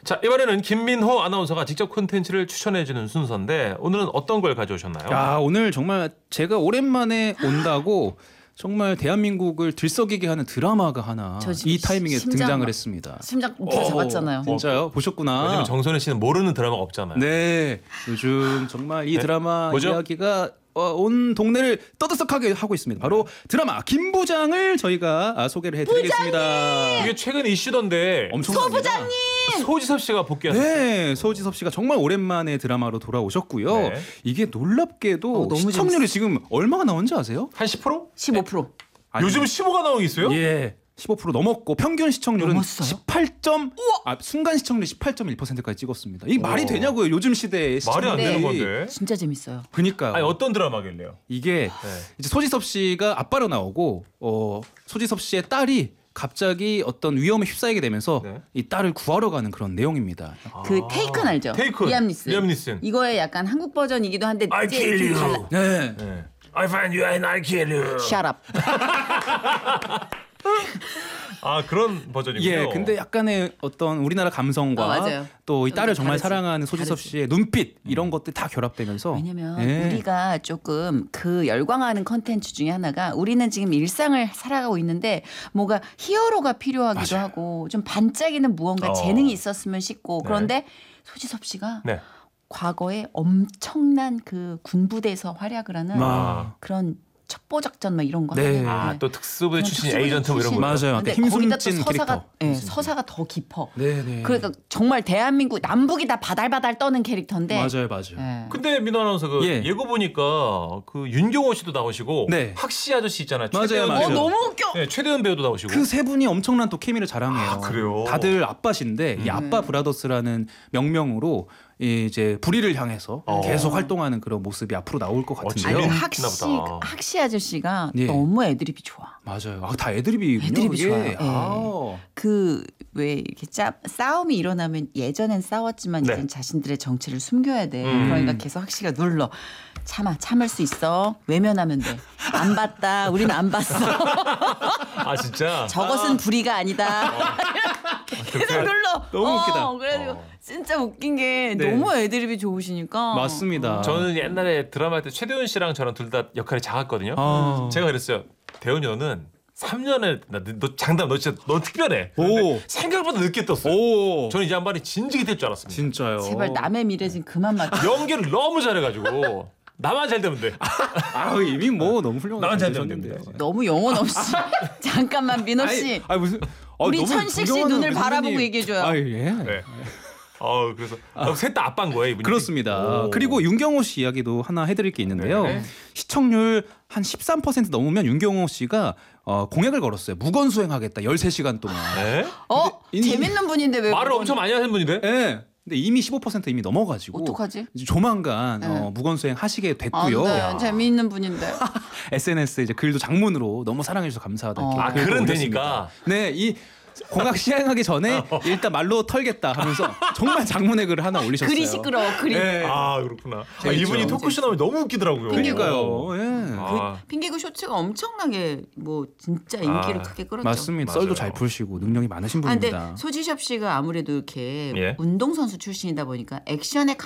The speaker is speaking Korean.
자, 이번에는 김민호 아나운서가 직접 콘텐츠를 추천해주는 순서인데 오늘은 어떤 걸 가져오셨나요? 야, 오늘 정말 제가 오랜만에 온다고 정말 대한민국을 들썩이게 하는 드라마가 하나 이 타이밍에 등장을 했습니다. 심장 부터 잡았잖아요. 진짜요? 보셨구나. 왜냐면 정선혜 씨는 모르는 드라마가 없잖아요. 네, 요즘 정말 이 드라마 뭐죠? 이야기가 온 동네를 떠들썩하게 하고 있습니다. 바로 드라마 김부장을 저희가 소개를 해드리겠습니다. 이게 최근 이슈던데 엄청납니다. 부장님! 소지섭 씨가 복귀했어요. 네, 소지섭 씨가 정말 오랜만에 드라마로 돌아오셨고요. 네. 이게 놀랍게도 너무 시청률이 지금 얼마가 나온지 아세요? 한 10%? 15%. 아니, 요즘 15가 나오고 있어요? 예. 15% 넘었고 평균 시청률은 넘었어요? 18점 순간 시청률 18.1%까지 찍었습니다. 이게 말이 되냐고요? 요즘 시대에 말이 안 시청률이. 되는 건데. 진짜 재밌어요. 그러니까요. 아니 어떤 드라마길래요? 이게 이제 소지섭 씨가 아빠로 나오고 소지섭 씨의 딸이 갑자기 어떤 위험에 휩싸이게 되면서 네. 이 딸을 구하러 가는 그런 내용입니다. 그 테이큰 알죠? 테이큰. 리암 니슨. 리암 니슨. 이거의 약간 한국 버전이기도 한데 I 이제 kill 좀 you. 네. 네. I find you and I kill you. Shut up. 아 그런 버전이군요. 예, 근데 약간의 어떤 우리나라 감성과 맞아요. 또 이 딸을 정말 다르지. 사랑하는 소지섭 다르지. 씨의 눈빛 이런 것들 다 결합되면서 왜냐면 예. 우리가 조금 그 열광하는 컨텐츠 중에 하나가 우리는 지금 일상을 살아가고 있는데 뭐가 히어로가 필요하기도 맞아요. 하고 좀 반짝이는 무언가 재능이 있었으면 싶고 그런데 소지섭 씨가 네. 과거에 엄청난 그 군부대에서 활약을 하는 아. 그런 첩보작전 막 이런 거 네. 하는 아 또 특수부대 출신 특수부대 에이전트 뭐 이런 거. 맞아요. 근데 힘 거기다 또 숨진 서사가 캐릭터. 서사가 더 깊어. 네네. 그러니까 정말 대한민국 남북이 다 바달바달 떠는 캐릭터인데. 맞아요. 예. 근데 민호 아나운서 그 예. 예고 보니까 그 윤경호 씨도 나오시고 네. 학시 아저씨 있잖아요. 맞아요, 최대은 맞아요. 배우. 너무 웃겨. 네, 최대은 배우도 나오시고. 그 세 분이 엄청난 또 케미를 자랑해요. 아, 그래요? 다들 아빠신데 이 아빠 브라더스라는 명명으로 이제 불의를 향해서 계속 활동하는 그런 모습이 앞으로 나올 것 같은데요. 재밌- 학시 아저씨가 예. 너무 애드립이 좋아. 맞아요. 다 애드립이군요. 애드립이 그게. 좋아요. 예. 아. 그 왜 이렇게 싸움이 일어나면 예전엔 싸웠지만 네. 이젠 자신들의 정체를 숨겨야 돼. 그러니까 계속 학시가 눌러. 참을 수 있어. 외면하면 돼. 안 봤다. 우린 안 봤어. 아 진짜. 저것은 불의가 아니다. 계속 눌러. 너무 웃기다. 그래가지고 진짜 웃긴 게 네. 너무 애드립이 좋으시니까. 맞습니다. 저는 옛날에 드라마 할 때 최대은 씨랑 저랑 둘 다 역할이 작았거든요. 아. 제가 그랬어요. 대훈이 너는 3년에 너 장담 너 진짜 너 특별해. 오. 근데 생각보다 늦게 떴어요. 오. 저는 이 양반이 진즉이 될 줄 알았습니다. 진짜요. 제발 남의 미래 좀 그만 맡겨. 연기를 너무 잘해가지고 나만 잘 되면 돼. 이미 뭐 너무 훌륭한 나만 잘 되셨는데요. 되면 너무 영혼 없이. 잠깐만 민호 씨. 무슨 우리 너무 천식 씨 존경하는 눈을 우리 바라보고 선생님. 얘기해줘요. 예. 네. 그래서 셋 다 아빠인 거예요, 이분이. 그렇습니다. 오. 그리고 윤경호 씨 이야기도 하나 해드릴 게 있는데요. 네. 시청률 한 13% 넘으면 윤경호 씨가 공약을 걸었어요. 무건 수행하겠다. 13시간 동안. 네? 재밌는 분인데 왜 말을 그건- 엄청 많이 하는 분인데. 네. 근데 이미 15% 이미 넘어가지고 어떡하지? 이제 조만간 네. 무건 수행 하시게 안 됐고요. 돼. 재미있는 분인데. SNS에 이제 글도 장문으로 너무 사랑해 주셔서 감사하다. 이렇게 아, 글도 글은 올렸습니다. 되니까. 네, 이 공약 시행하기 전에 일단 말로 털겠다 하면서 정말 장문의 글을 하나 올리셨어요. 글이 시끄러워. 글이. 네. 아 그렇구나. 재밌죠. 이분이 토크쇼 나오면 너무 웃기더라고요. 그러니까요. 예. 아, 핑계구 쇼츠가 엄청나게 뭐 진짜 인기를 크게 끌었죠. 맞습니다. 맞아요. 썰도 잘 풀시고 능력이 많으신 근데 분입니다. 소지섭 씨가 아무래도 이렇게 예. 운동선수 출신이다 보니까 액션에